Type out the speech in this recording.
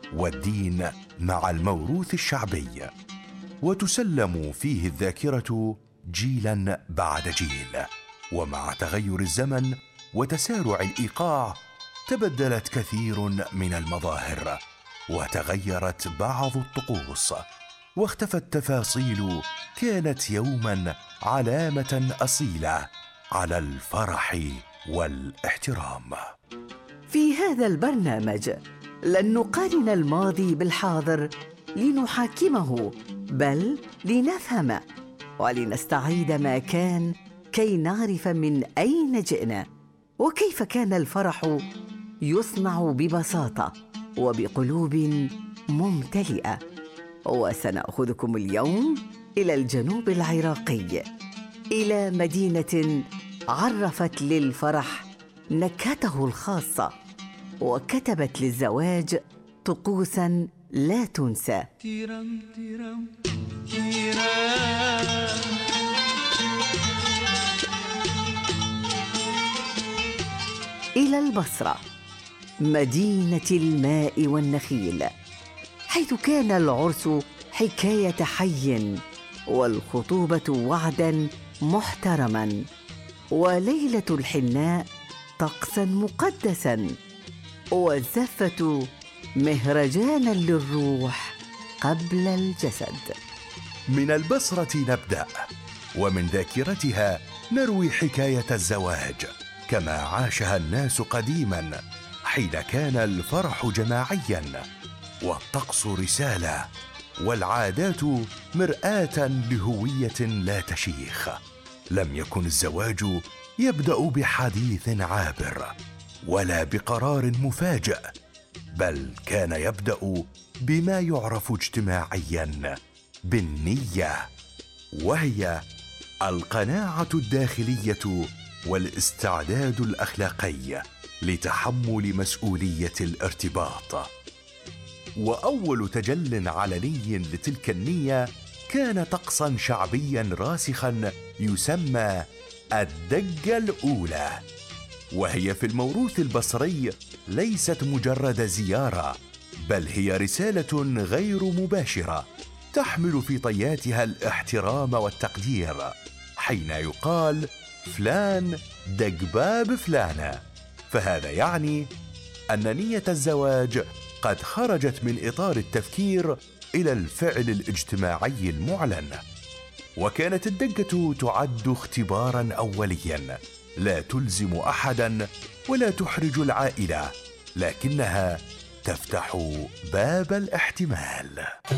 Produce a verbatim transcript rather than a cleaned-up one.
والدين مع الموروث الشعبي، وتسلم فيه الذاكرة جيلا بعد جيل. ومع تغير الزمن وتسارع الإيقاع تبدلت كثير من المظاهر، وتغيرت بعض الطقوس، واختفت تفاصيل كانت يوما علامة أصيلة على الفرح والاحترام. في هذا البرنامج لن نقارن الماضي بالحاضر لنحاكمه، بل لنفهم ولنستعيد ما كان كي نعرف من أين جئنا، وكيف كان الفرح يصنع ببساطة وبقلوب ممتلئة. وسنأخذكم اليوم إلى الجنوب العراقي، إلى مدينة عرفت للفرح نكهته الخاصة، وكتبت للزواج طقوساً لا تنسى. تيرم تيرم تيرم. إلى البصرة، مدينة الماء والنخيل، حيث كان العرس حكاية حي، والخطوبة وعداً محترماً، وليلة الحناء طقساً مقدساً، والزفة مهرجاناً للروح قبل الجسد. من البصرة نبدأ، ومن ذاكرتها نروي حكاية الزواج كما عاشها الناس قديماً، حين كان الفرح جماعياً، والطقس رسالة، والعادات مرآة لهوية لا تشيخ. لم يكن الزواج يبدأ بحديث عابر ولا بقرار مفاجئ، بل كان يبدأ بما يعرف اجتماعياً بالنية، وهي القناعة الداخلية والاستعداد الأخلاقي لتحمل مسؤولية الارتباط. وأول تجل علني لتلك النية كان طقساً شعبياً راسخاً يسمى الدقة الأولى، وهي في الموروث البصري ليست مجرد زيارة، بل هي رسالة غير مباشرة تحمل في طياتها الاحترام والتقدير، حين يقال فلان دق باب فلانة، فهذا يعني أن نية الزواج قد خرجت من إطار التفكير إلى الفعل الاجتماعي المعلن. وكانت الدقة تعد اختباراً أولياً لا تلزم أحداً ولا تحرج العائلة، لكنها تفتح باب الاحتمال.